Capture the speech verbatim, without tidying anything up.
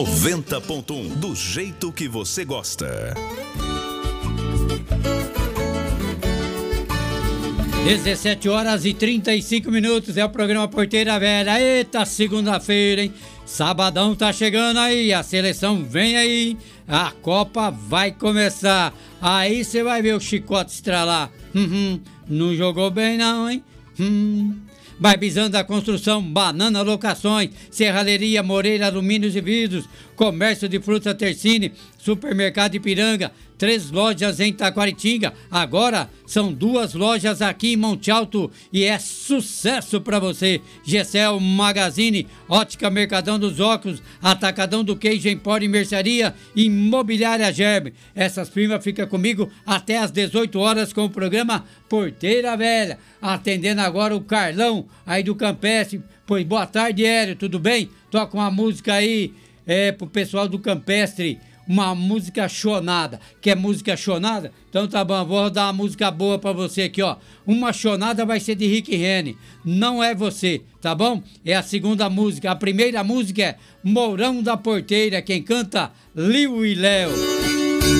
noventa ponto um, do jeito que você gosta. dezessete horas e trinta e cinco minutos, é o programa Porteira Velha. Eita, segunda-feira, hein? Sabadão tá chegando aí, a seleção vem aí, a Copa vai começar. Aí você vai ver o chicote estralar. Uhum, não jogou bem não, hein? Hum. Barbizando da Construção, Banana Locações, Serralheria Moreira Alumínios e Vidros, Comércio de Fruta Tercine, Supermercado Ipiranga, três lojas em Taquaritinga, agora são duas lojas aqui em Monte Alto e é sucesso para você. Gessel Magazine, Ótica Mercadão dos Óculos, Atacadão do Queijo, Empório e Mercearia, Imobiliária Germe. Essas primas ficam comigo até às dezoito horas com o programa Porteira Velha. Atendendo agora o Carlão, aí do Campestre. Pois boa tarde, Hélio, tudo bem? Toca uma música aí é, pro pessoal do Campestre, uma música chonada. Quer música chonada? Então tá bom, vou dar uma música boa pra você aqui, ó. Uma chonada vai ser de Rick Renner, Não É Você, tá bom? É a segunda música. A primeira música é Mourão da Porteira, quem canta, Liu e Léo.